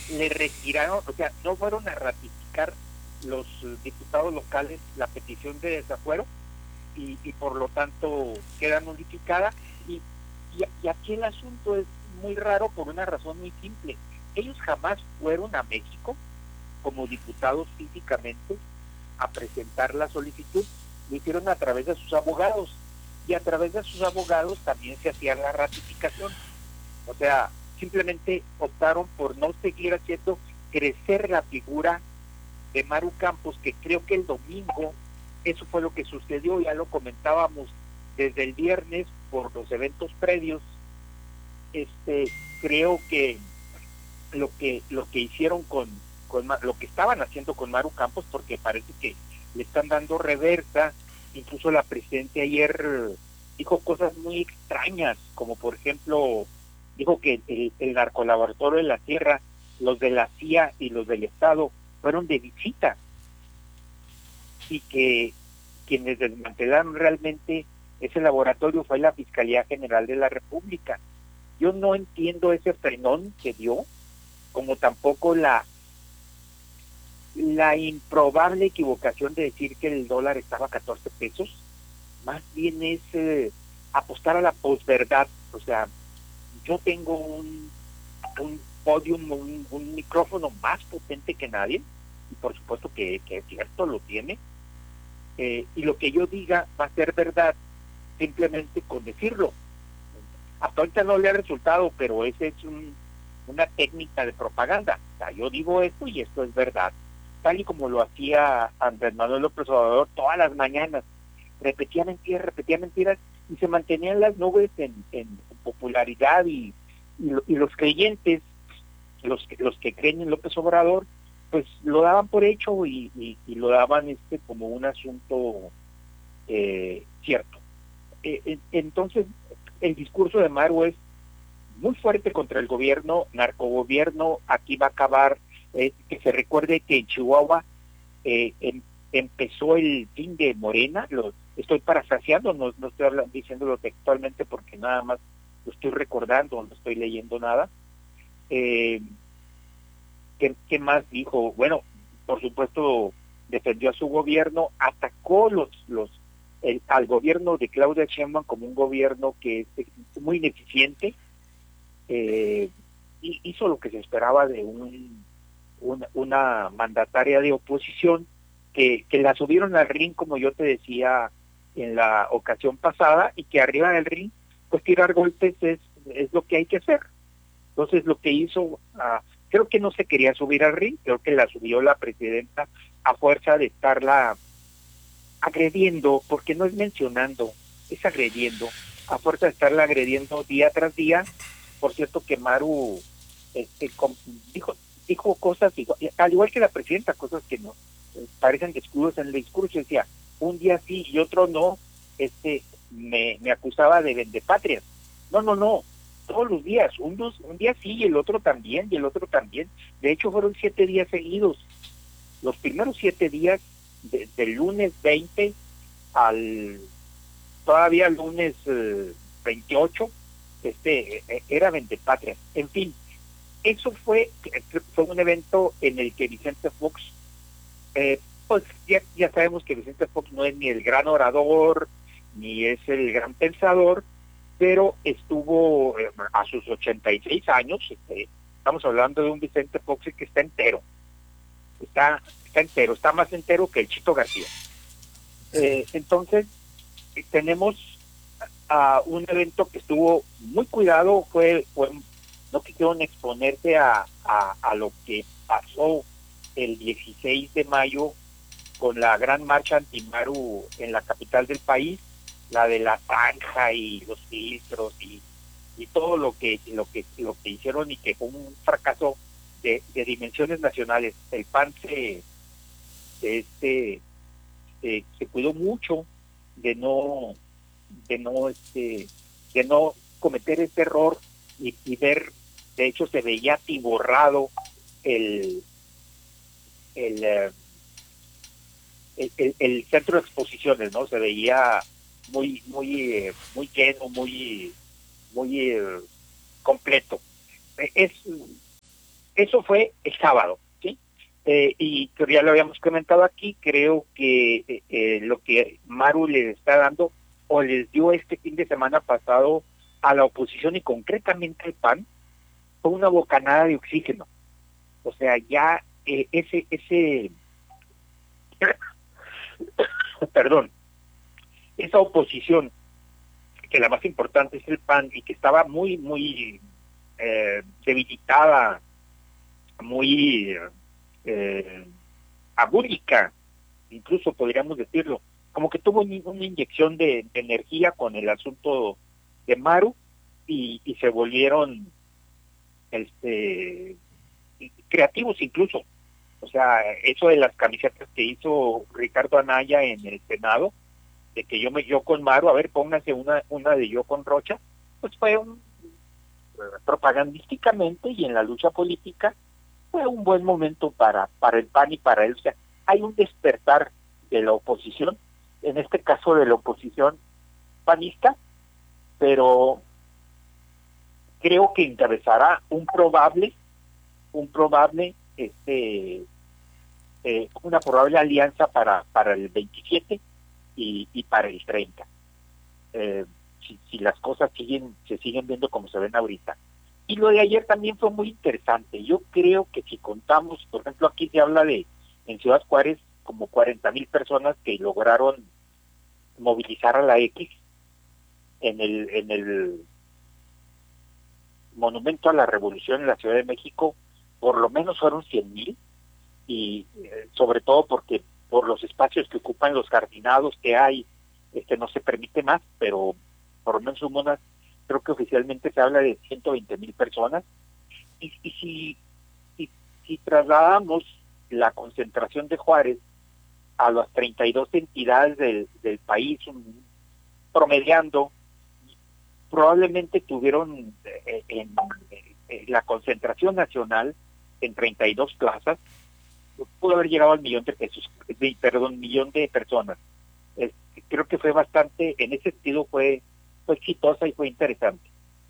le retiraron, o sea, no fueron a ratificar los diputados locales la petición de desafuero y por lo tanto queda nulificada. Y, y aquí el asunto es muy raro por una razón muy simple. Ellos jamás fueron a México como diputados físicamente a presentar la solicitud, lo hicieron a través de sus abogados, y a través de sus abogados también se hacía la ratificación. O sea, simplemente optaron por no seguir haciendo crecer la figura de Maru Campos, que creo que el domingo eso fue lo que sucedió, ya lo comentábamos desde el viernes por los eventos previos. Creo que lo que hicieron con lo que estaban haciendo con Maru Campos, porque parece que le están dando reversa. Incluso la presidenta ayer dijo cosas muy extrañas, como por ejemplo dijo que el narcolaboratorio de la tierra, los de la CIA y los del Estado fueron de visita, y que quienes desmantelaron realmente ese laboratorio fue la Fiscalía General de la República. Yo no entiendo ese frenón que dio, como tampoco la improbable equivocación de decir que el dólar estaba a 14 pesos. Más bien es apostar a la posverdad. O sea, yo tengo un podium, un micrófono más potente que nadie, y por supuesto que es cierto, lo tiene, y lo que yo diga va a ser verdad simplemente con decirlo. Hasta ahorita no le ha resultado, pero esa es una técnica de propaganda. O sea, yo digo esto y esto es verdad, tal y como lo hacía Andrés Manuel López Obrador todas las mañanas. Repetía mentiras y se mantenían las nubes en popularidad, y los creyentes, los que creen en López Obrador, pues lo daban por hecho, y lo daban como un asunto cierto. Entonces, el discurso de Maru es muy fuerte contra el gobierno, narcogobierno, aquí va a acabar. Que se recuerde que en Chihuahua empezó el fin de Morena, lo estoy parafraseando, no estoy diciéndolo textualmente porque nada más lo estoy recordando, no estoy leyendo nada. Eh, ¿Qué más dijo? Bueno, por supuesto, defendió a su gobierno, atacó al gobierno de Claudia Sheinbaum como un gobierno que es muy ineficiente. Y hizo lo que se esperaba de una mandataria de oposición, que la subieron al ring, como yo te decía en la ocasión pasada, y que arriba del ring, pues tirar golpes es lo que hay que hacer. Entonces lo que hizo, creo que no se quería subir al ring, creo que la subió la presidenta a fuerza de estarla agrediendo, porque no es mencionando, es agrediendo, a fuerza de estarla agrediendo día tras día. Por cierto que Maru dijo, dijo cosas, al igual que la presidenta, cosas que no parecen descuidos en el discurso. Decía, un día sí y otro no, me acusaba de vendepatrias. No, todos los días, un día sí y el otro también, y el otro también. De hecho, fueron 7 días seguidos. Los primeros 7 días, del lunes 20 al todavía lunes 28, era Vendepatria. En fin, eso fue un evento en el que Vicente Fox, pues ya sabemos que Vicente Fox no es ni el gran orador, ni es el gran pensador, pero estuvo a sus 86 años, estamos hablando de un Vicente Fox que está entero, está entero, está más entero que el Chito García. Entonces, tenemos un evento que estuvo muy cuidado, no quisieron exponerse a lo que pasó el 16 de mayo con la gran marcha antimaru en la capital del país, la de la zanja y los filtros y todo lo que hicieron, y que fue un fracaso de dimensiones nacionales. El PAN se cuidó mucho de no de no de no cometer ese error, y ver, de hecho se veía atiborrado el el, eh, el centro de exposiciones, ¿no? Se veía muy lleno, muy completo. Es Eso fue el sábado, ¿sí? Y ya lo habíamos comentado aquí, creo que lo que Maru les está dando o les dio este fin de semana pasado a la oposición y concretamente al PAN fue una bocanada de oxígeno. O sea, ya perdón, esa oposición, que la más importante es el PAN y que estaba muy debilitada, muy abúlica, incluso podríamos decirlo, como que tuvo una inyección de energía con el asunto de Maru y se volvieron creativos incluso. O sea, eso de las camisetas que hizo Ricardo Anaya en el Senado, de que yo con Maru, a ver, pónganse una de yo con Rocha, pues fue propagandísticamente y en la lucha política fue un buen momento para el PAN y para él. O sea, hay un despertar de la oposición, en este caso de la oposición panista, pero creo que encabezará una probable alianza para el 27 y para el 30. Si las cosas se siguen viendo como se ven ahorita. Y lo de ayer también fue muy interesante. Yo creo que si contamos, por ejemplo, aquí se habla en Ciudad Juárez, como 40,000 personas que lograron movilizar a la X en el Monumento a la Revolución en la Ciudad de México, por lo menos fueron 100,000, y sobre todo porque por los espacios que ocupan los jardinados que hay, no se permite más, pero por lo menos creo que oficialmente se habla de 120,000 personas, y si trasladamos la concentración de Juárez a las 32 entidades del país, promediando, probablemente tuvieron en la concentración nacional en 32 plazas, pudo haber llegado al millón de personas. Creo que fue bastante, en ese sentido fue exitosa y fue interesante.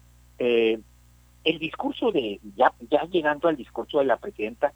El discurso ya llegando al discurso de la presidenta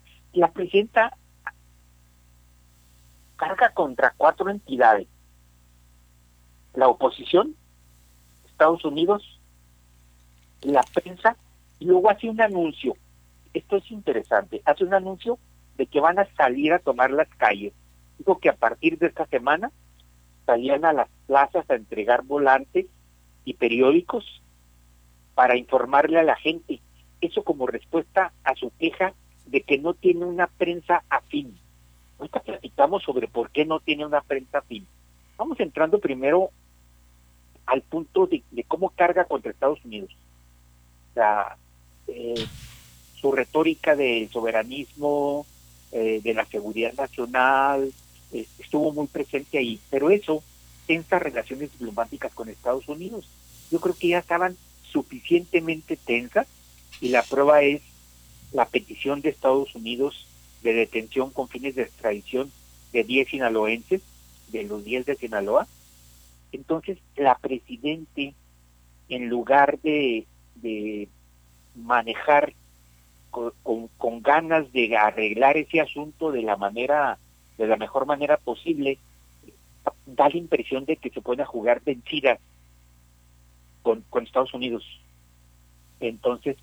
carga contra 4 entidades: la oposición, Estados Unidos, la prensa, y luego hace un anuncio. Esto es interesante, hace un anuncio de que van a salir a tomar las calles. Digo que a partir de esta semana salían a las plazas a entregar volantes y periódicos para informarle a la gente. Eso como respuesta a su queja de que no tiene una prensa afín. Ahorita platicamos sobre por qué no tiene una prensa afín. Vamos entrando primero al punto de cómo carga contra Estados Unidos. O sea, su retórica del soberanismo, de la seguridad nacional, estuvo muy presente ahí, pero eso tensa relaciones diplomáticas con Estados Unidos. Yo creo que ya estaban suficientemente tensas, y la prueba es la petición de Estados Unidos de detención con fines de extradición de 10 sinaloenses, de los 10 de Sinaloa. Entonces, la presidente, en lugar de manejar con ganas de arreglar ese asunto de la mejor manera posible, da la impresión de que se puede jugar vencida con Estados Unidos. Entonces,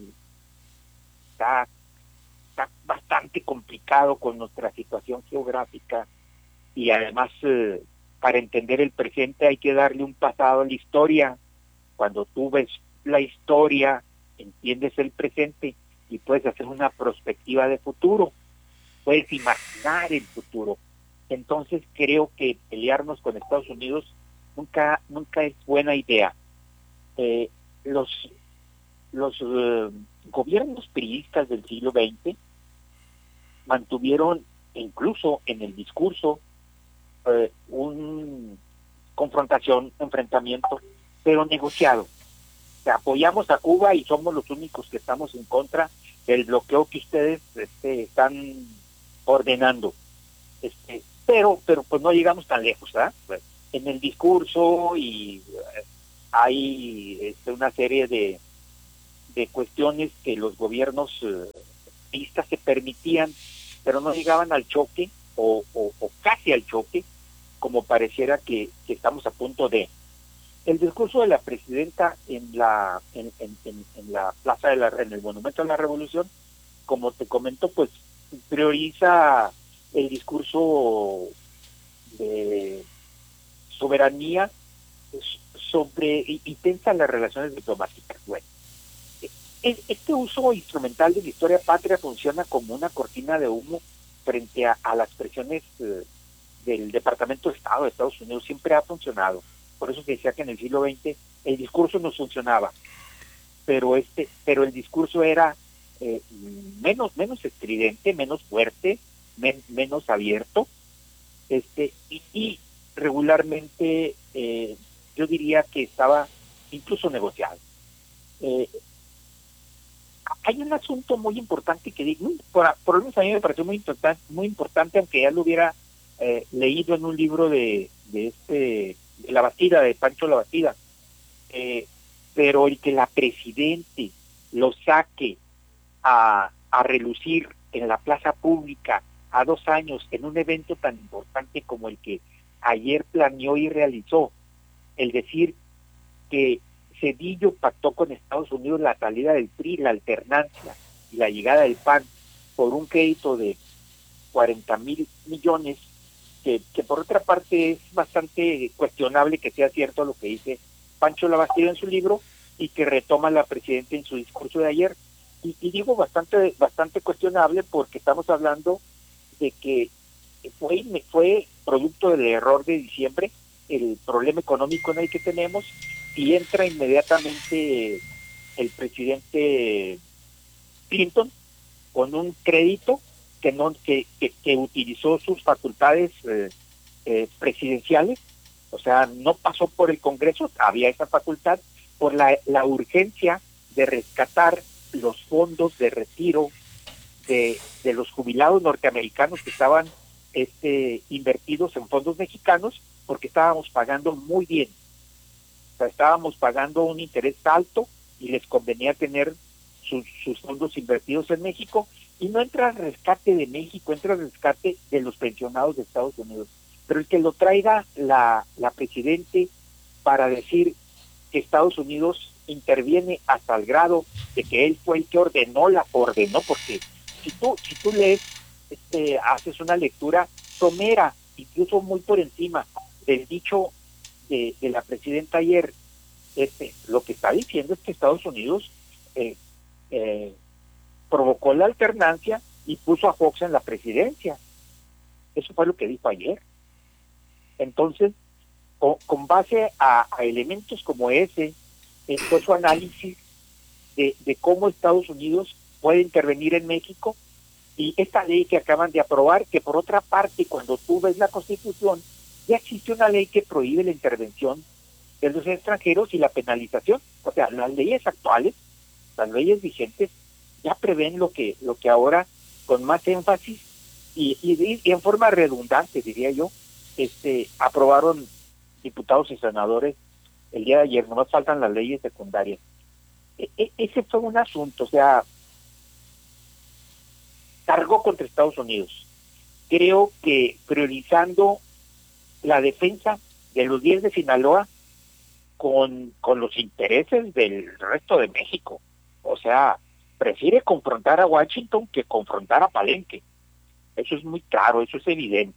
está bastante complicado con nuestra situación geográfica, y además para entender el presente hay que darle un pasado a la historia. Cuando tú ves la historia, entiendes el presente y puedes hacer una perspectiva de futuro, puedes imaginar el futuro. Entonces creo que pelearnos con Estados Unidos nunca es buena idea. Los gobiernos priistas del siglo XX mantuvieron incluso en el discurso un enfrentamiento, pero negociado. O sea, apoyamos a Cuba y somos los únicos que estamos en contra del bloqueo que ustedes están ordenando. Pero pues no llegamos tan lejos, ¿verdad? Pues, en el discurso hay una serie de cuestiones que los gobiernos pistas se permitían, pero no llegaban al choque o casi al choque, como pareciera que estamos a punto de. El discurso de la presidenta en la plaza en el Monumento a la Revolución, como te comento, pues prioriza el discurso de soberanía sobre y tensa las relaciones diplomáticas. Bueno, este uso instrumental de la historia patria funciona como una cortina de humo frente a las presiones del Departamento de Estado de Estados Unidos. Siempre ha funcionado. Por eso se decía que en el siglo XX el discurso no funcionaba, pero el discurso era menos estridente, menos fuerte, menos abierto, y regularmente yo diría que estaba incluso negociado. Eh, Hay un asunto muy importante que digo, por lo menos a mí me pareció muy importante, aunque ya lo hubiera leído en un libro de La Bastida, de Pancho La Bastida, pero el que la presidente lo saque a relucir en la plaza pública a 2 años en un evento tan importante como el que ayer planeó y realizó, el decir que Cedillo pactó con Estados Unidos la salida del PRI, la alternancia y la llegada del PAN por un crédito de 40,000 millones, que por otra parte es bastante cuestionable que sea cierto lo que dice Pancho Labastida en su libro y que retoma la presidenta en su discurso de ayer. Y digo bastante cuestionable porque estamos hablando de que fue producto del error de diciembre, el problema económico en el que tenemos, y entra inmediatamente el presidente Clinton con un crédito que utilizó sus facultades presidenciales, o sea, no pasó por el Congreso, había esa facultad, por la urgencia de rescatar los fondos de retiro de los jubilados norteamericanos que estaban invertidos en fondos mexicanos, porque estábamos pagando muy bien, o sea, estábamos pagando un interés alto y les convenía tener sus fondos invertidos en México, y no entra al rescate de México, entra al rescate de los pensionados de Estados Unidos. Pero el que lo traiga la presidente para decir que Estados Unidos interviene hasta el grado de que él fue el que ordenó, porque si tú lees, haces una lectura somera, incluso muy por encima del dicho de la presidenta ayer, lo que está diciendo es que Estados Unidos provocó la alternancia y puso a Fox en la presidencia. Eso fue lo que dijo ayer. Entonces, con base a elementos como ese, fue su análisis de cómo Estados Unidos puede intervenir en México, y esta ley que acaban de aprobar, que por otra parte, cuando tú ves la Constitución, ya existe una ley que prohíbe la intervención de los extranjeros y la penalización. O sea, las leyes actuales, las leyes vigentes, ya prevén lo que ahora, con más énfasis y en forma redundante, diría yo, aprobaron diputados y senadores el día de ayer. Nomás faltan las leyes secundarias. Ese fue un asunto, o sea, cargó contra Estados Unidos. Creo que priorizando la defensa de los 10 de Sinaloa con los intereses del resto de México. O sea, prefiere confrontar a Washington que confrontar a Palenque. Eso es muy claro, eso es evidente.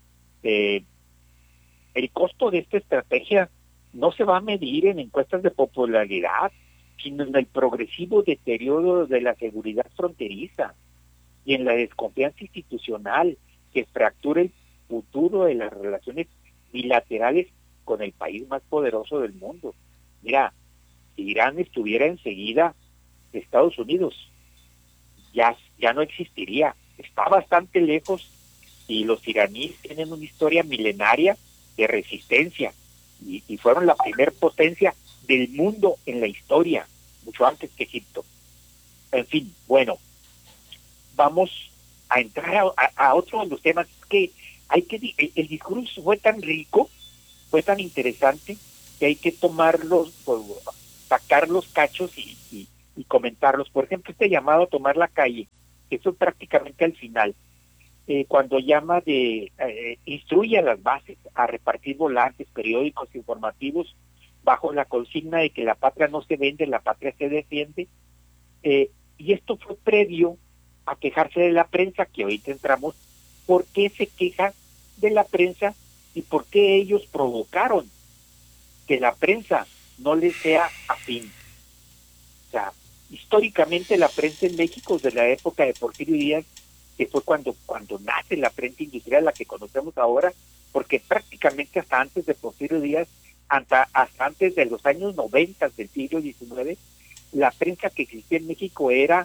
El costo de esta estrategia no se va a medir en encuestas de popularidad, sino en el progresivo deterioro de la seguridad fronteriza y en la desconfianza institucional que fractura el futuro de las relaciones bilaterales con el país más poderoso del mundo. Mira, si Irán estuviera enseguida de Estados Unidos, ya no existiría. Está bastante lejos, y los iraníes tienen una historia milenaria de resistencia y fueron la primer potencia del mundo en la historia, mucho antes que Egipto. En fin, bueno, vamos a entrar a otro de los temas que el discurso fue tan rico, fue tan interesante, que hay que tomarlos, sacar los cachos y comentarlos. Por ejemplo, este llamado a tomar la calle. eso prácticamente al final, cuando llama instruye a las bases a repartir volantes, periódicos informativos bajo la consigna de que la patria no se vende, la patria se defiende, y esto fue previo a quejarse de la prensa, que ahorita entramos, por qué se queja de la prensa y por qué ellos provocaron que la prensa no les sea afín. O sea, históricamente la prensa en México, desde la época de Porfirio Díaz, que fue cuando nace la prensa industrial, la que conocemos ahora, porque prácticamente hasta antes de Porfirio Díaz, hasta antes de los años 90 del siglo XIX, la prensa que existía en México era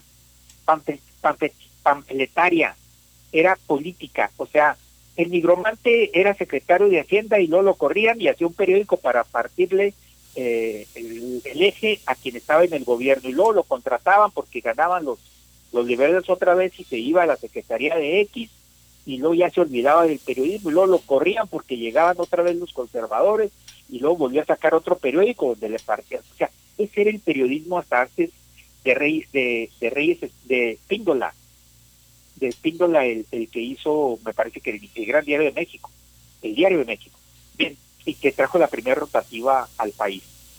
pamfletaria, era política. O sea, el nigromante era secretario de Hacienda y luego lo corrían y hacía un periódico para partirle el eje a quien estaba en el gobierno, y luego lo contrataban porque ganaban los liberales otra vez y se iba a la Secretaría de X, y luego ya se olvidaba del periodismo, y luego lo corrían porque llegaban otra vez los conservadores, y luego volvió a sacar otro periódico donde le partían. O sea, ese era el periodismo hasta antes de Reyes, de Píndola, el que hizo, me parece que el Gran Diario de México, el Diario de México. Bien, y que trajo la primera rotativa al país.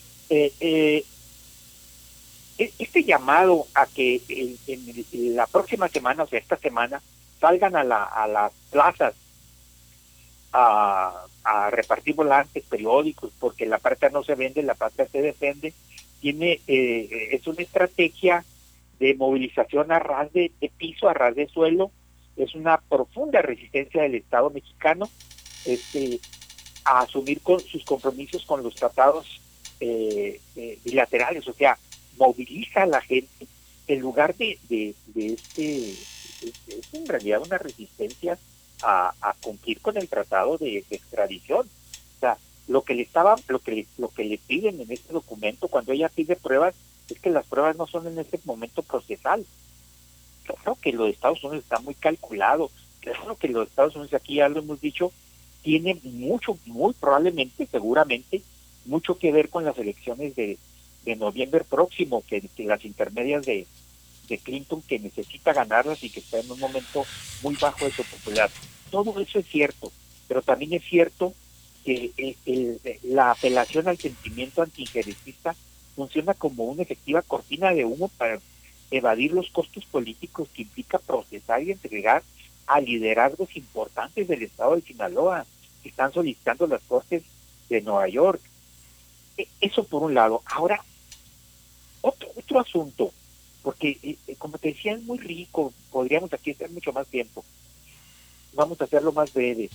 Este llamado a que en la próxima semana, o sea, esta semana, salgan a las plazas a repartir volantes, periódicos, porque la patria no se vende, la patria se defiende, es una estrategia de movilización a ras de piso, a ras de suelo, es una profunda resistencia del Estado mexicano, a asumir con sus compromisos con los tratados bilaterales. O sea, moviliza a la gente en lugar de es en realidad una resistencia a cumplir con el tratado de extradición. O sea, lo que le piden en este documento cuando ella pide pruebas es que las pruebas no son en este momento procesal. Claro que lo de Estados Unidos está muy calculado, claro que lo de Estados Unidos, aquí ya lo hemos dicho, tiene mucho, muy probablemente, seguramente, mucho que ver con las elecciones de noviembre próximo, que las intermedias de Clinton, que necesita ganarlas y que está en un momento muy bajo de su popularidad. Todo eso es cierto, pero también es cierto que la apelación al sentimiento antiinjerencista funciona como una efectiva cortina de humo para evadir los costos políticos que implica procesar y entregar a liderazgos importantes del estado de Sinaloa, que están solicitando las cortes de Nueva York. Eso por un lado. Ahora, otro asunto, porque como te decía, es muy rico, podríamos aquí estar mucho más tiempo. Vamos a hacerlo más breve.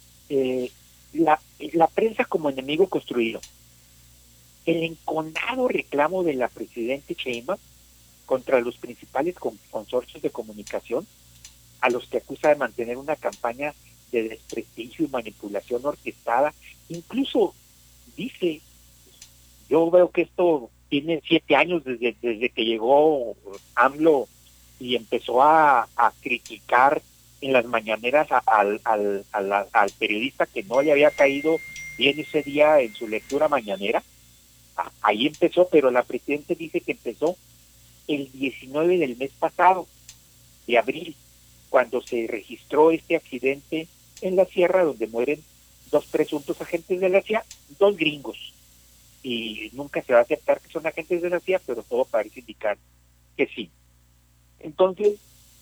La prensa como enemigo construido. El enconado reclamo de la presidenta Sheinbaum contra los principales consorcios de comunicación, a los que acusa de mantener una campaña de desprestigio y manipulación orquestada. Incluso dice, yo veo que esto tiene 7 años desde que llegó AMLO y empezó a criticar en las mañaneras al periodista que no le había caído bien ese día en su lectura mañanera. Ahí empezó, pero la presidenta dice que empezó el 19 del mes pasado, de abril, cuando se registró este accidente en la sierra donde mueren 2 presuntos agentes de la CIA, 2 gringos. Y nunca se va a aceptar que son agentes de la CIA, pero todo parece indicar que sí. Entonces,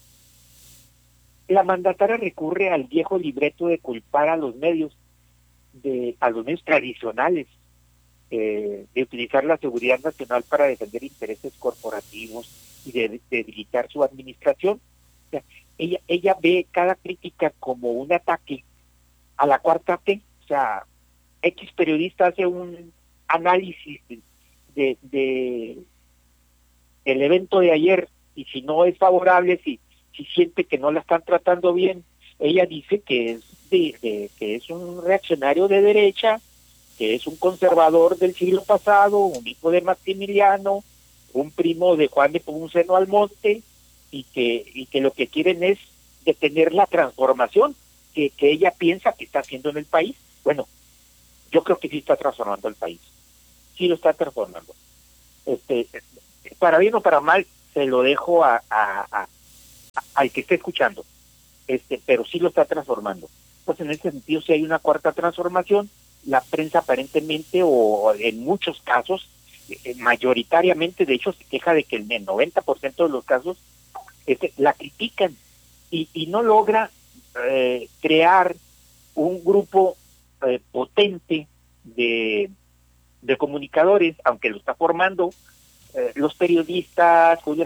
la mandataria recurre al viejo libreto de culpar a los medios tradicionales, de utilizar la seguridad nacional para defender intereses corporativos y de debilitar su administración. O sea, ella ve cada crítica como un ataque a la cuarta T. O sea, X periodista hace un análisis del evento de ayer, y si no es favorable, si siente que no la están tratando bien, ella dice que es un reaccionario de derecha, que es un conservador del siglo pasado, un hijo de Maximiliano, un primo de Juan de Pomuceno Almonte, y que lo que quieren es detener la transformación que ella piensa que está haciendo en el país. Bueno, yo creo que sí está transformando el país, sí lo está transformando. Para bien o para mal, se lo dejo a al que esté escuchando, pero sí lo está transformando. Pues en ese sentido, si hay una cuarta transformación, la prensa aparentemente, o en muchos casos, mayoritariamente, de hecho, se queja de que en el 90% de los casos la critican y no logra crear un grupo potente de comunicadores, aunque lo está formando los periodistas, Julio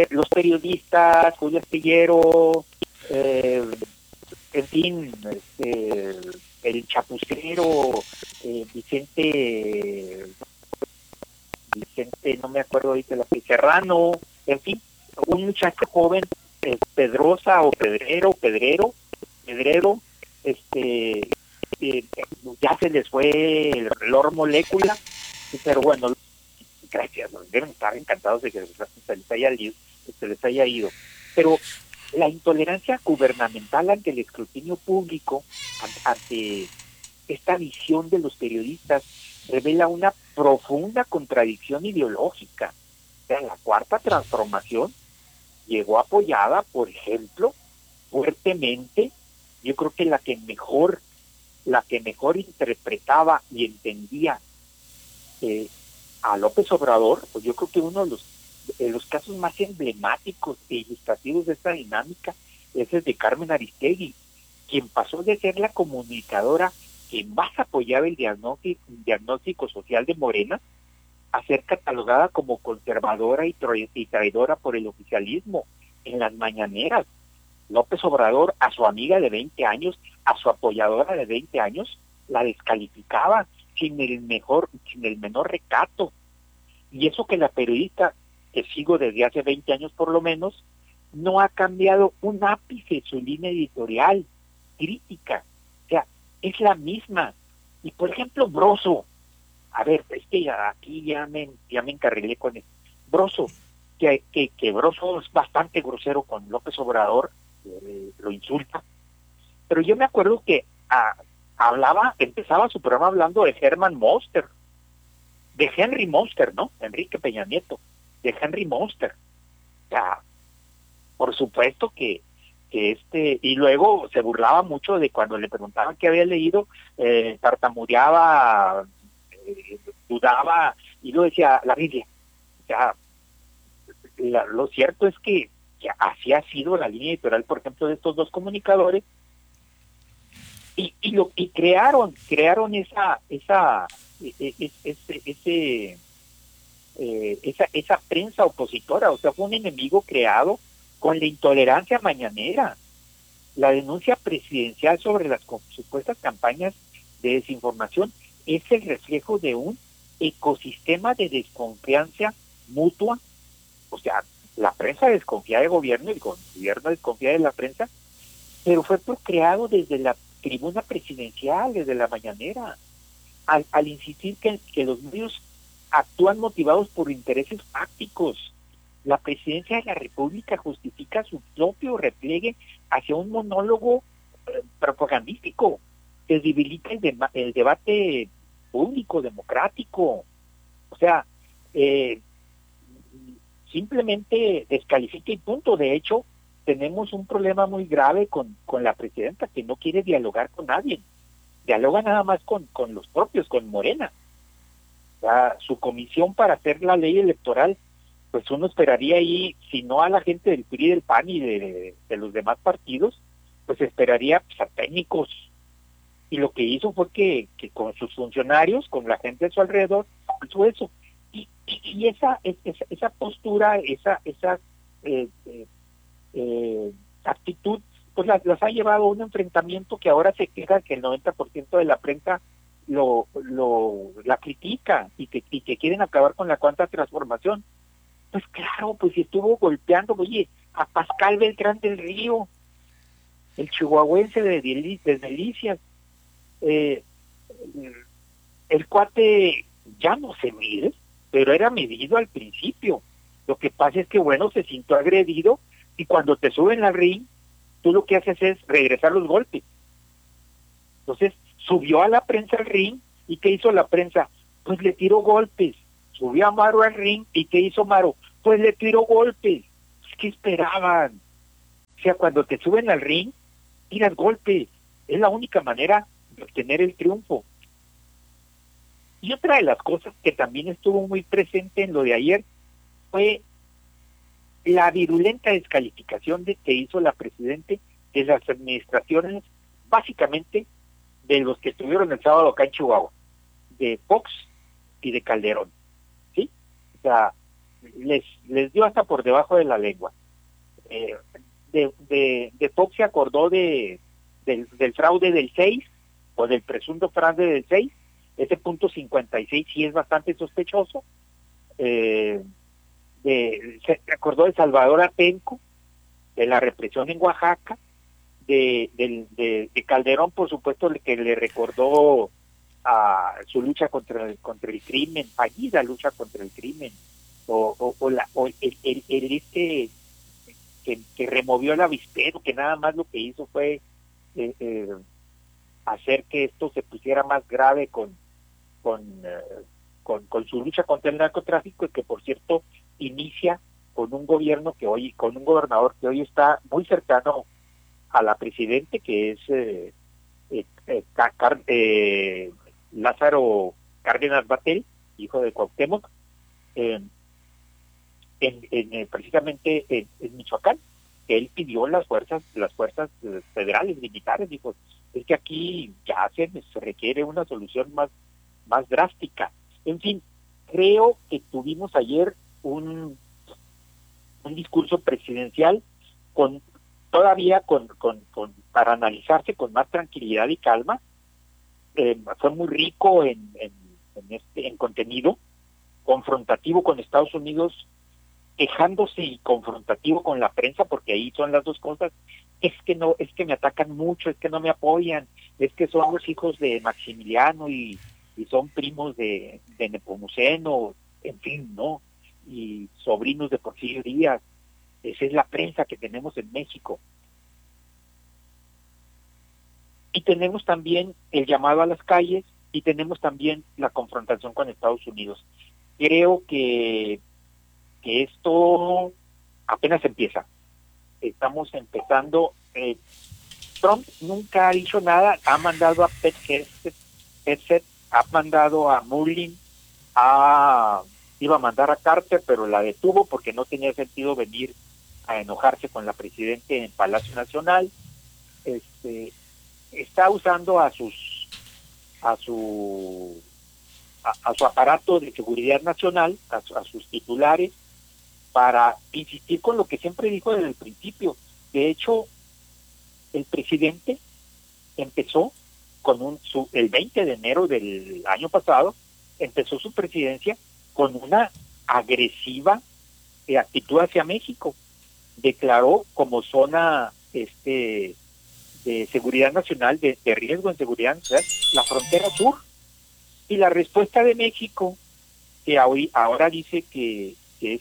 Astillero, en fin, el chapucero, Vicente, no me acuerdo ahorita, Serrano, en fin, un muchacho joven, Pedrosa o Pedrero, ya se les fue el Lord Molécula, pero bueno, gracias, deben estar encantados de que se les haya ido. Pero la intolerancia gubernamental ante el escrutinio público, ante esta visión de los periodistas, revela una profunda contradicción ideológica. O sea, la cuarta transformación llegó apoyada, por ejemplo, fuertemente, yo creo que la que mejor interpretaba y entendía a López Obrador, pues yo creo que uno de los casos más emblemáticos e ilustrativos de esta dinámica es el de Carmen Aristegui, quien pasó de ser la comunicadora que más apoyaba el diagnóstico social de Morena a ser catalogada como conservadora y traidora por el oficialismo en las mañaneras. López Obrador a su amiga de 20 años, a su apoyadora de 20 años, la descalificaba sin el menor recato. Y eso que la periodista, que sigo desde hace 20 años por lo menos, no ha cambiado un ápice su línea editorial crítica. O sea, es la misma. Y por ejemplo, Broso, a ver, es que aquí ya me encarrilé con esto. Broso, que Broso es bastante grosero con López Obrador, lo insulta, pero yo me acuerdo que empezaba su programa hablando de Herman Monster, de Henry Monster, ¿no? Enrique Peña Nieto, de Henry Monster. O sea, por supuesto que y luego se burlaba mucho de cuando le preguntaban qué había leído, tartamudeaba, dudaba, y luego decía la Biblia. O sea, lo cierto es que así ha sido la línea editorial, por ejemplo, de estos dos comunicadores, y crearon esa prensa opositora. O sea, fue un enemigo creado con la intolerancia mañanera. La denuncia presidencial sobre las supuestas campañas de desinformación es el reflejo de un ecosistema de desconfianza mutua. O sea, la prensa desconfía del gobierno y el gobierno desconfía de la prensa, pero fue creado desde la tribuna presidencial, desde la mañanera, al insistir que los medios actúan motivados por intereses fácticos. La presidencia de la República justifica su propio repliegue hacia un monólogo propagandístico que debilita el debate público, democrático. O sea, simplemente descalifica y punto. De hecho, tenemos un problema muy grave con la presidenta, que no quiere dialogar con nadie. Dialoga nada más con los propios, con Morena. O sea, su comisión para hacer la ley electoral, pues uno esperaría ahí, si no a la gente del PRI, del PAN y de los demás partidos, pues esperaría a técnicos. Y lo que hizo fue que con sus funcionarios, con la gente a su alrededor, hizo eso. Y esa postura, esa actitud, pues las ha llevado a un enfrentamiento que ahora se queja que el 90% de la prensa la critica y que quieren acabar con la cuarta transformación. Pues claro, pues estuvo golpeando, oye, a Pascal Beltrán del Río, el chihuahuense de Delicias. El cuate ya no se mide, pero era medido al principio. Lo que pasa es que, bueno, se sintió agredido, y cuando te suben al ring, tú lo que haces es regresar los golpes. Entonces, subió a la prensa al ring, ¿y qué hizo la prensa? Pues le tiró golpes. Subió a Maro al ring, ¿y qué hizo Maro? Pues le tiró golpes. ¿Qué esperaban? sea, cuando te suben al ring, tiras golpes. Es la única manera de obtener el triunfo. Y otra de las cosas que también estuvo muy presente en lo de ayer fue la virulenta descalificación que hizo la presidente de las administraciones, básicamente de los que estuvieron el sábado acá en Chihuahua, de Fox y de Calderón, ¿sí? O sea, les dio hasta por debajo de la lengua. De Fox se acordó del fraude del 6, o del presunto fraude del 6, ese punto 56 sí es bastante sospechoso. Se acordó de Salvador Atenco, de la represión en Oaxaca, de Calderón, por supuesto, que le recordó a su lucha contra el crimen, fallida lucha contra el crimen, o el que removió el avispero, que nada más lo que hizo fue hacer que esto se pusiera más grave con su lucha contra el narcotráfico, y que por cierto inicia con un gobernador que hoy está muy cercano a la presidente, que es Lázaro Cárdenas Batel, hijo de Cuauhtémoc, precisamente en Michoacán, que él pidió las fuerzas federales, militares. Dijo, es que aquí ya se requiere una solución más drástica. En fin, creo que tuvimos ayer un discurso presidencial para analizarse con más tranquilidad y calma. Fue muy rico en contenido, confrontativo con Estados Unidos, quejándose, y confrontativo con la prensa, porque ahí son las dos cosas. Es que me atacan mucho, es que no me apoyan, es que son los hijos de Maximiliano y son primos de Nepomuceno, en fin, ¿no? Y sobrinos de Porfirio Díaz. Esa es la prensa que tenemos en México. Y tenemos también el llamado a las calles, y tenemos también la confrontación con Estados Unidos. Creo que esto apenas empieza. Estamos empezando. Trump nunca ha dicho nada, ha mandado a Pete Hegseth, ha mandado a Mullin, iba a mandar a Carter, pero la detuvo porque no tenía sentido venir a enojarse con la presidenta en Palacio Nacional. Está usando a su aparato de seguridad nacional, a sus titulares, para insistir con lo que siempre dijo desde el principio. De hecho, el presidente empezó el 20 de enero del año pasado, empezó su presidencia con una agresiva actitud hacia México. Declaró como zona de seguridad nacional, de riesgo en seguridad nacional, la frontera sur. Y la respuesta de México, que ahora dice que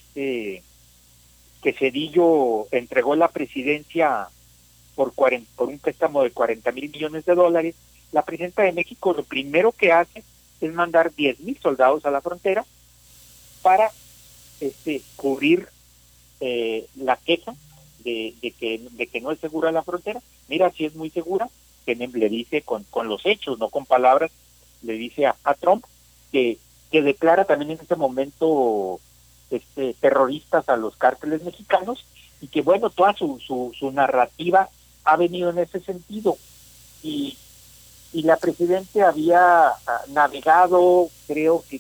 Zedillo entregó la presidencia por un préstamo de $40,000 millones, la presidenta de México lo primero que hace es mandar 10,000 soldados a la frontera para cubrir la queja de que no es segura la frontera. Mira, si es muy segura, que le dice con los hechos, no con palabras, le dice a Trump que declara también en este momento terroristas a los cárteles mexicanos, y que bueno, toda su narrativa ha venido en ese sentido. Y la presidenta había navegado, creo que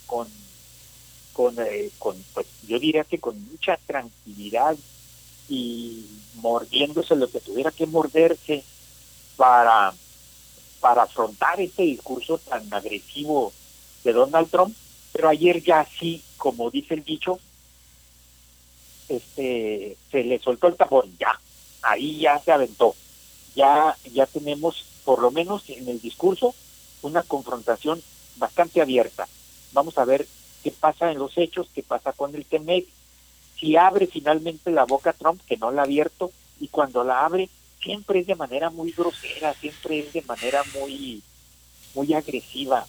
pues yo diría que con mucha tranquilidad, y mordiéndose lo que tuviera que morderse para afrontar este discurso tan agresivo de Donald Trump. Pero ayer ya sí, como dice el dicho, se le soltó el tapón, ahí ya se aventó. Ya tenemos, por lo menos en el discurso, una confrontación bastante abierta. Vamos a ver qué pasa en los hechos, qué pasa con el TEMEC, si abre finalmente la boca Trump, que no la ha abierto, y cuando la abre, siempre es de manera muy grosera, siempre es de manera muy, muy agresiva.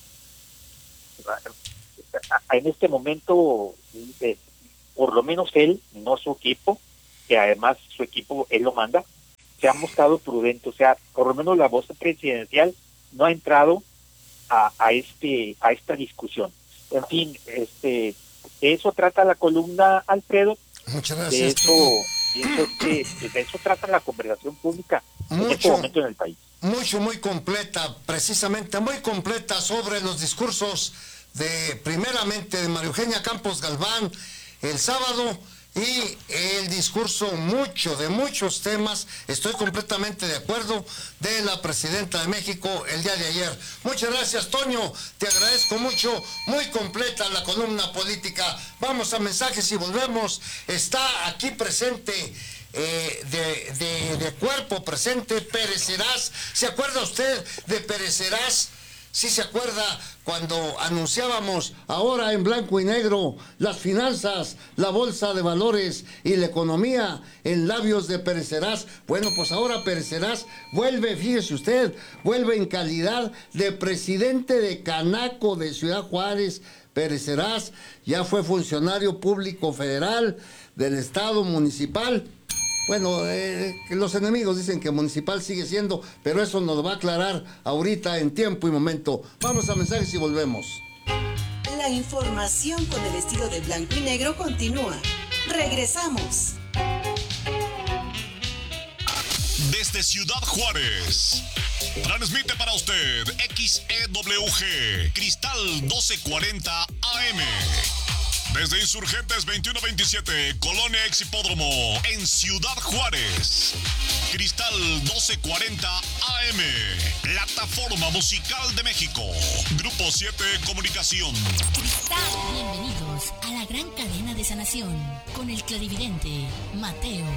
En este momento, por lo menos él, no su equipo, que además su equipo él lo manda, se ha mostrado prudente, o sea, por lo menos la voz presidencial no ha entrado a esta discusión. En fin, de eso trata la columna, Alfredo. Muchas gracias. De eso trata la conversación pública en este momento en el país. Muy completa, precisamente muy completa sobre los discursos primeramente de María Eugenia Campos Galván el sábado, y el discurso de muchos temas, estoy completamente de acuerdo, de la presidenta de México el día de ayer. Muchas gracias, Toño, te agradezco mucho, muy completa la columna política. Vamos a mensajes y volvemos. Está aquí presente, de cuerpo presente, Pérez Heras. ¿Se acuerda usted de Pérez Heras? Sí, se acuerda cuando anunciábamos ahora en blanco y negro las finanzas, la bolsa de valores y la economía en labios de Pérez Heras. Bueno, pues ahora Pérez Heras vuelve, fíjese usted, vuelve en calidad de presidente de Canaco de Ciudad Juárez. Pérez Heras ya fue funcionario público federal, del Estado, municipal. Bueno, los enemigos dicen que municipal sigue siendo, pero eso nos lo va a aclarar ahorita en tiempo y momento. Vamos a mensajes y volvemos. La información con el estilo de blanco y negro continúa. Regresamos. Desde Ciudad Juárez, transmite para usted XEWG Cristal 1240 AM. Desde Insurgentes 2127, Colonia Ex Hipódromo, en Ciudad Juárez. Cristal 1240 AM, Plataforma Musical de México. Grupo 7 Comunicación. Cristal, bienvenidos a la gran cadena de sanación con el clarividente Mateo.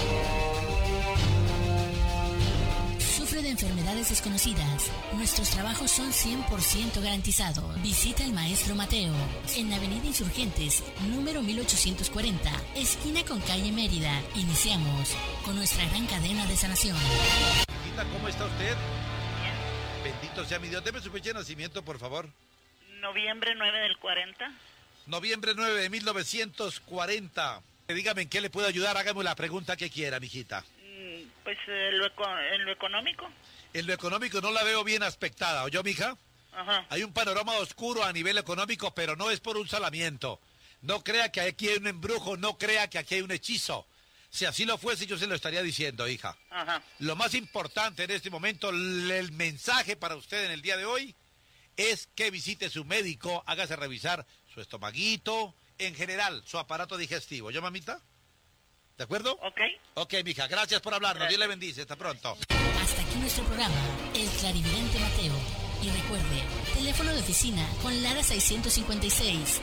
Sufre de enfermedades desconocidas. Nuestros trabajos son 100% garantizados. Visita al maestro Mateo en Avenida Insurgentes, número 1840, esquina con calle Mérida. Iniciamos con nuestra gran cadena de sanación. ¿Cómo está usted? Bien. Bendito sea mi Dios. Deme su fecha de nacimiento, por favor. Noviembre 9 del 40. Noviembre 9 de 1940. Dígame en qué le puedo ayudar. Hágame la pregunta que quiera, mijita. Pues en lo económico. En lo económico no la veo bien aspectada, ¿oyó, mija? Ajá. Hay un panorama oscuro a nivel económico, pero no es por un salamiento. No crea que aquí hay un embrujo, no crea que aquí hay un hechizo. Si así lo fuese, yo se lo estaría diciendo, hija. Ajá. Lo más importante en este momento, el mensaje para usted en el día de hoy, es que visite su médico, hágase revisar su estomaguito, en general, su aparato digestivo. ¿Yo, mamita? ¿De acuerdo? Ok. Ok, mija, gracias por hablarnos. Dios le bendice. Hasta pronto. Hasta aquí nuestro programa, El Clarividente Mateo. Y recuerde, teléfono de oficina con Lara 656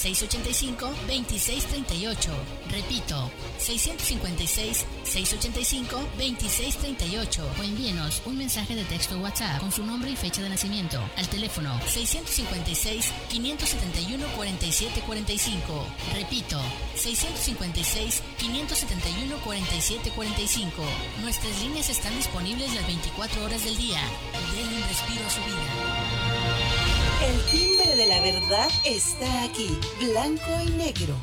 685-2638. Repito, 656-685-2638. O envíenos un mensaje de texto WhatsApp con su nombre y fecha de nacimiento al teléfono 656-571-4745. Repito, 656-571-4745. Nuestras líneas están disponibles las 24 horas del día. Denle un respiro a su vida. El timbre de la verdad está aquí, blanco y negro.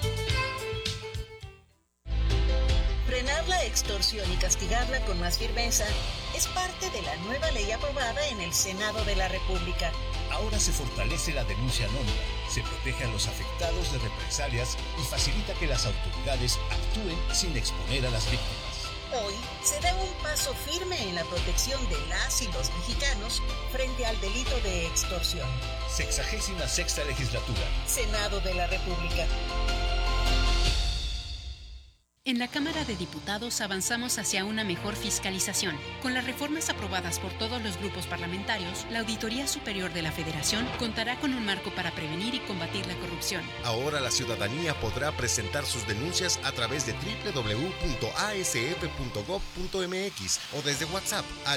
Frenar la extorsión y castigarla con más firmeza es parte de la nueva ley aprobada en el Senado de la República. Ahora se fortalece la denuncia anónima, se protege a los afectados de represalias y facilita que las autoridades actúen sin exponer a las víctimas. Hoy se da un paso firme en la protección de las y los mexicanos frente al delito de extorsión. 66ª Legislatura. Senado de la República. En la Cámara de Diputados avanzamos hacia una mejor fiscalización. Con las reformas aprobadas por todos los grupos parlamentarios, la Auditoría Superior de la Federación contará con un marco para prevenir y combatir la corrupción. Ahora la ciudadanía podrá presentar sus denuncias a través de www.asf.gov.mx o desde WhatsApp al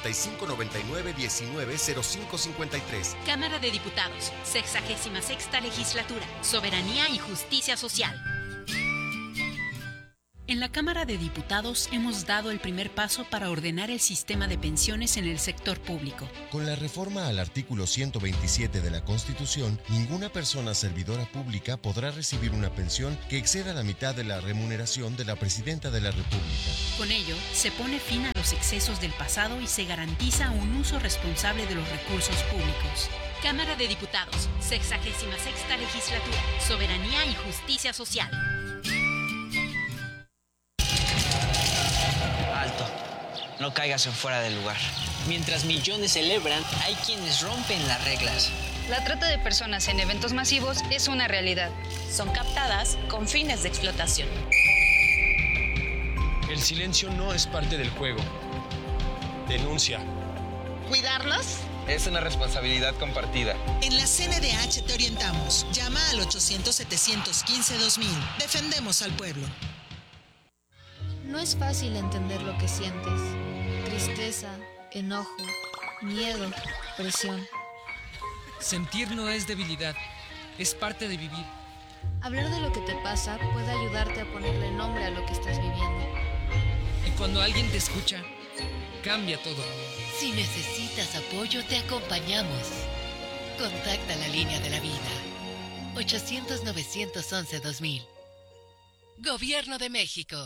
5599-190553. Cámara de Diputados, 66ª Legislatura, Soberanía y Justicia Social. En la Cámara de Diputados hemos dado el primer paso para ordenar el sistema de pensiones en el sector público. Con la reforma al artículo 127 de la Constitución, ninguna persona servidora pública podrá recibir una pensión que exceda la mitad de la remuneración de la Presidenta de la República. Con ello, se pone fin a los excesos del pasado y se garantiza un uso responsable de los recursos públicos. Cámara de Diputados, 66ª Legislatura, Soberanía y Justicia Social. Alto, no caigas en fuera del lugar. Mientras millones celebran, hay quienes rompen las reglas. La trata de personas en eventos masivos es una realidad. Son captadas con fines de explotación. El silencio no es parte del juego. Denuncia. ¿Cuidarnos? Es una responsabilidad compartida. En la CNDH te orientamos. Llama al 800-715-2000. Defendemos al pueblo. No es fácil entender lo que sientes. Tristeza, enojo, miedo, presión. Sentir no es debilidad, es parte de vivir. Hablar de lo que te pasa puede ayudarte a ponerle nombre a lo que estás viviendo. Y cuando alguien te escucha, cambia todo. Si necesitas apoyo, te acompañamos. Contacta la línea de la vida. 800-911-2000. Gobierno de México.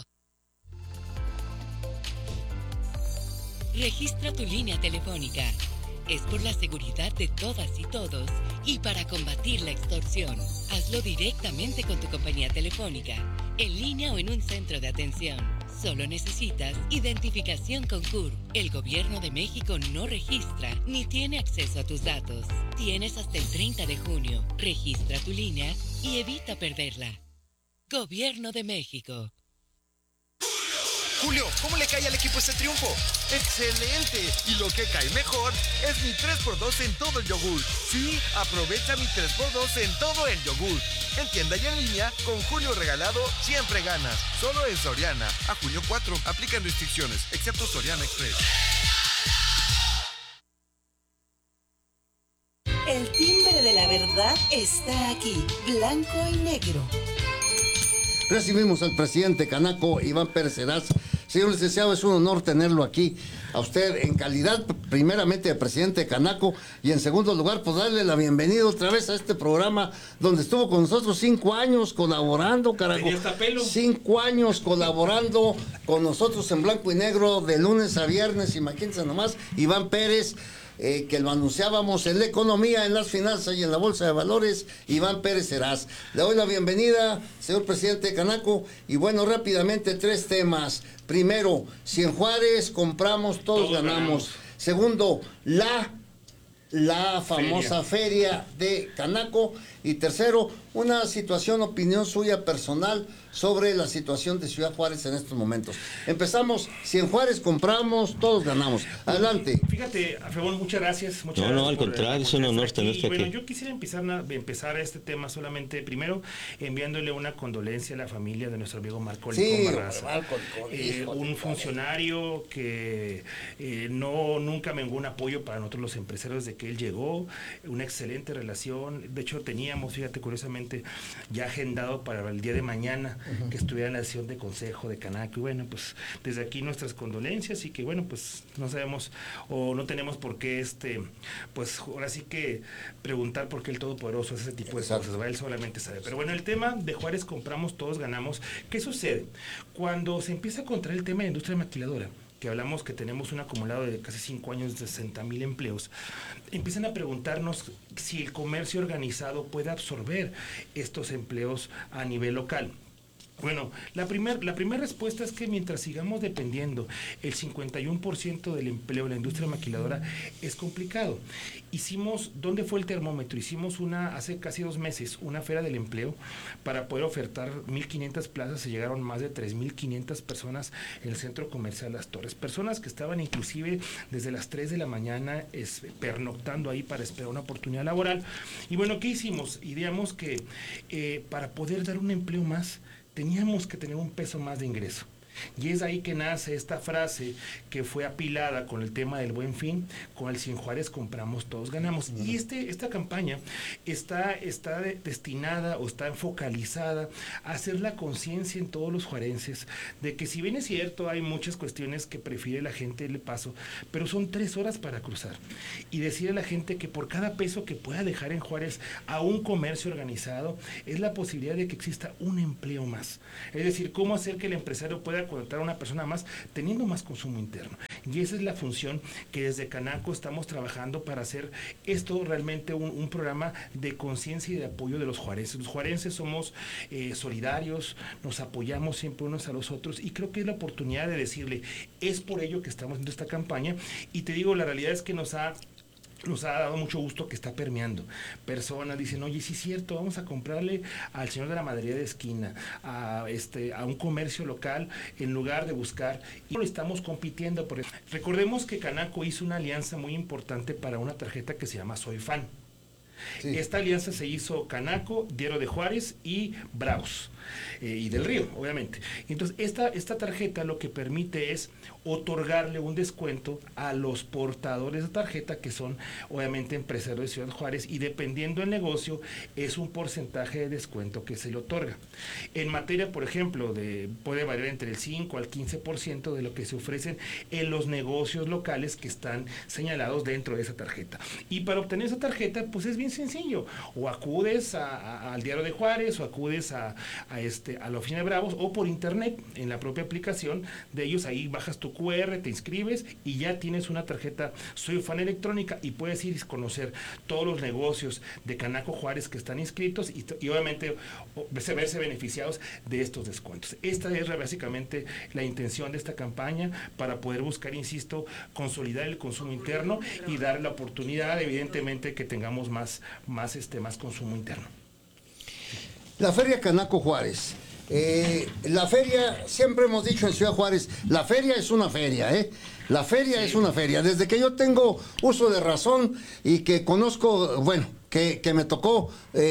Registra tu línea telefónica. Es por la seguridad de todas y todos y para combatir la extorsión. Hazlo directamente con tu compañía telefónica, en línea o en un centro de atención. Solo necesitas identificación con CUR. El Gobierno de México no registra ni tiene acceso a tus datos. Tienes hasta el 30 de junio. Registra tu línea y evita perderla. Gobierno de México. Julio, ¿cómo le cae al equipo este triunfo? ¡Excelente! Y lo que cae mejor es mi 3x2 en todo el yogur. Sí, aprovecha mi 3x2 en todo el yogur. En tienda y en línea, con Julio regalado, siempre ganas. Solo en Soriana. A junio 4. Aplican restricciones, excepto Soriana Express. El timbre de la verdad está aquí, blanco y negro. Recibimos al presidente canaco, Iván Pérez Heras. Señor licenciado, es un honor tenerlo aquí. A usted en calidad, primeramente, de presidente de Canaco, y en segundo lugar, pues darle la bienvenida otra vez a este programa donde estuvo con nosotros 5 años colaborando, carajo. 5 años colaborando con nosotros en blanco y negro de lunes a viernes, imagínense nomás, Iván Pérez. Que lo anunciábamos en la economía, en las finanzas y en la bolsa de valores, Iván Pérez Heras. Le doy la bienvenida, señor presidente de Canaco, y bueno, rápidamente 3 temas. Primero, si en Juárez compramos, todos ganamos. Segundo, la famosa feria de Canaco. Y tercero, una situación, opinión suya personal sobre la situación de Ciudad Juárez en estos momentos. Empezamos, si en Juárez compramos, todos ganamos. Adelante. Fíjate, Febón, muchas gracias. No, al contrario, es un honor tenerte aquí. Bueno, yo quisiera empezar este tema solamente, primero, enviándole una condolencia a la familia de nuestro amigo Marco Licón Barraza. Un funcionario que nunca menguó un apoyo para nosotros los empresarios desde que él llegó, una excelente relación. De hecho, teníamos, fíjate, curiosamente, ya agendado para el día de mañana que estuviera en la sesión de consejo de Canaco. Y bueno, pues desde aquí nuestras condolencias, y que bueno, pues no sabemos o no tenemos por qué pues ahora sí que preguntar por qué el Todopoderoso hace ese tipo de cosas, ¿va? Él solamente sabe. Pero bueno, el tema de Juárez compramos, todos ganamos. ¿Qué sucede? Cuando se empieza a contraer el tema de la industria maquiladora, que hablamos que tenemos un acumulado de casi 5 años de 60,000 empleos, empiezan a preguntarnos si el comercio organizado puede absorber estos empleos a nivel local. Bueno, la primera respuesta es que mientras sigamos dependiendo el 51% del empleo en la industria maquiladora, es complicado. ¿Dónde fue el termómetro? Hicimos hace casi 2 meses, una feria del empleo para poder ofertar 1,500 plazas. Se llegaron más de 3,500 personas en el centro comercial Las Torres. Personas que estaban inclusive desde las 3 de la mañana pernoctando ahí para esperar una oportunidad laboral. Y bueno, ¿qué hicimos? Ideamos que para poder dar un empleo más, teníamos que tener un peso más de ingreso. Y es ahí que nace esta frase que fue apilada con el tema del Buen Fin, con el 100 Juárez compramos, todos ganamos. Y esta campaña está destinada o está focalizada a hacer la conciencia en todos los juarenses de que, si bien es cierto, hay muchas cuestiones que prefiere la gente el paso, pero son 3 horas para cruzar. Y decirle a la gente que por cada peso que pueda dejar en Juárez a un comercio organizado, es la posibilidad de que exista un empleo más. Es decir, cómo hacer que el empresario pueda contratar a una persona más teniendo más consumo interno. Y esa es la función que desde Canaco estamos trabajando para hacer esto realmente un programa de conciencia y de apoyo de los juarenses. Los juarenses somos solidarios, nos apoyamos siempre unos a los otros, y creo que es la oportunidad de decirle, es por ello que estamos haciendo esta campaña. Y te digo, la realidad es que nos ha dado mucho gusto que está permeando. Personas dicen, oye, sí es cierto, vamos a comprarle al señor de la madería de esquina, a un comercio local, en lugar de buscar, y lo estamos compitiendo por eso. Recordemos que Canaco hizo una alianza muy importante para una tarjeta que se llama Soy Fan. Sí. Esta alianza se hizo Canaco, Diario de Juárez y Bravos. Y del Río, obviamente. Entonces, esta tarjeta lo que permite es otorgarle un descuento a los portadores de tarjeta, que son obviamente empresarios de Ciudad Juárez, y dependiendo del negocio es un porcentaje de descuento que se le otorga. En materia, por ejemplo, puede variar entre el 5 al 15% de lo que se ofrecen en los negocios locales que están señalados dentro de esa tarjeta. Y para obtener esa tarjeta, pues es bien sencillo. O acudes al Diario de Juárez, o acudes a la oficina de Bravos, o por internet, en la propia aplicación de ellos, ahí bajas tu QR, te inscribes y ya tienes una tarjeta Soy Fan electrónica, y puedes ir y conocer todos los negocios de Canaco Juárez que están inscritos y obviamente verse beneficiados de estos descuentos. Esta es básicamente la intención de esta campaña, para poder buscar, insisto, consolidar el consumo interno y dar la oportunidad, evidentemente, que tengamos más consumo interno. La Feria Canaco Juárez. La feria, siempre hemos dicho en Ciudad Juárez, la feria es una feria, La feria es una feria. Desde que yo tengo uso de razón y que conozco, que me tocó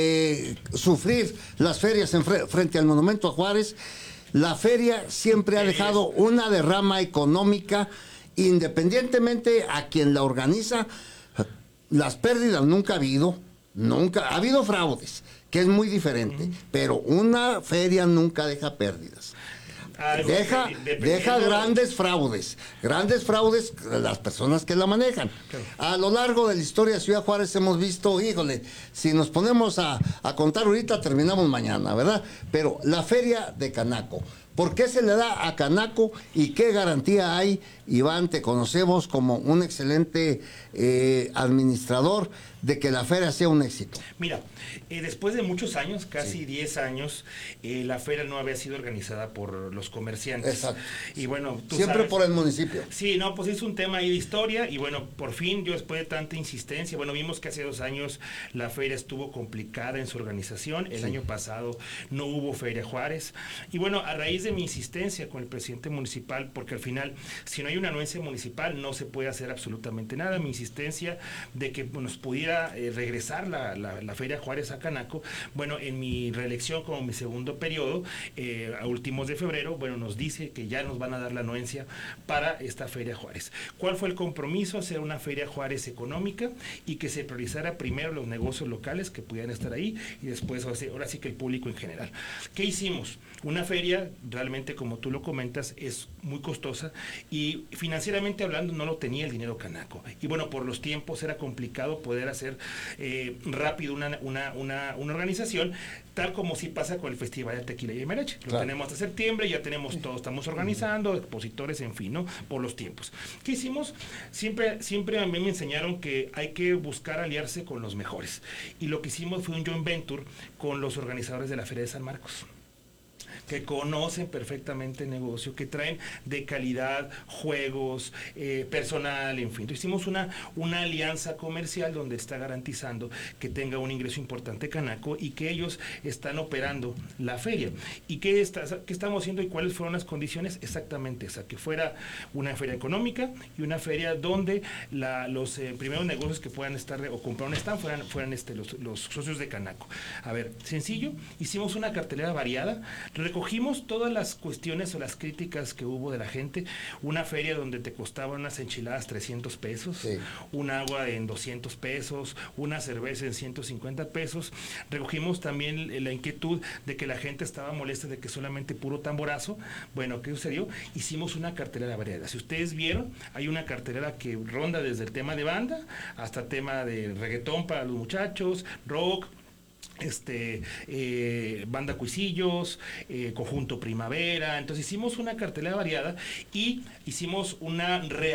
sufrir las ferias frente al Monumento a Juárez, la feria siempre ha dejado una derrama económica, independientemente a quien la organiza. Las pérdidas nunca ha habido, ha habido fraudes, que es muy diferente, pero una feria nunca deja pérdidas. Deja grandes fraudes las personas que la manejan. Claro. A lo largo de la historia de Ciudad Juárez hemos visto, si nos ponemos a contar ahorita terminamos mañana, ¿verdad? Pero la feria de Canaco, ¿por qué se le da a Canaco y qué garantía hay? Iván, te conocemos como un excelente administrador de que la feria sea un éxito. Mira, después de muchos años, casi 10 años, la feria no había sido organizada por los comerciantes. Exacto. Y bueno, tú siempre sabes, por el municipio. Sí, no, pues es un tema ahí de historia, y bueno, por fin, yo después de tanta insistencia, vimos que hace 2 años la feria estuvo complicada en su organización. El año pasado no hubo Feria Juárez, y bueno, a raíz de mi insistencia con el presidente municipal, porque al final, si no hay una anuencia municipal, no se puede hacer absolutamente nada. Mi insistencia de que nos pudiera regresar la Feria Juárez a Canaco, en mi reelección como mi segundo periodo, a últimos de febrero, nos dice que ya nos van a dar la anuencia para esta Feria Juárez. ¿Cuál fue el compromiso? Hacer una Feria Juárez económica, y que se priorizara primero los negocios locales que pudieran estar ahí, y después, ahora sí que el público en general. ¿Qué hicimos? Una feria, realmente, como tú lo comentas, es muy costosa, y financieramente hablando no lo tenía el dinero Canaco. Y por los tiempos era complicado poder hacer rápido una organización, tal como si pasa con el Festival de Tequila y Mariachi. Lo tenemos hasta septiembre, ya tenemos todo, estamos organizando, expositores, en fin, ¿no? Por los tiempos. ¿Qué hicimos? Siempre a mí me enseñaron que hay que buscar aliarse con los mejores. Y lo que hicimos fue un joint venture con los organizadores de la Feria de San Marcos, que conocen perfectamente el negocio, que traen de calidad juegos, personal, en fin. Entonces hicimos una alianza comercial donde está garantizando que tenga un ingreso importante Canaco, y que ellos están operando la feria. ¿Y qué estamos haciendo y cuáles fueron las condiciones? Exactamente esa, que fuera una feria económica y una feria donde los primeros negocios que puedan estar o comprar un stand fueran los socios de Canaco. A ver, sencillo, hicimos una cartelera variada. recogimos todas las cuestiones o las críticas que hubo de la gente. Una feria donde te costaban unas enchiladas 300 pesos, sí, un agua en 200 pesos, una cerveza en 150 pesos. Recogimos también la inquietud de que la gente estaba molesta de que solamente puro tamborazo. Bueno, ¿qué sucedió? Hicimos una cartelera variada. Si ustedes vieron, hay una cartelera que ronda desde el tema de banda hasta tema de reggaetón para los muchachos, rock, banda Cuisillos, conjunto Primavera. Entonces hicimos una cartelera variada y hicimos una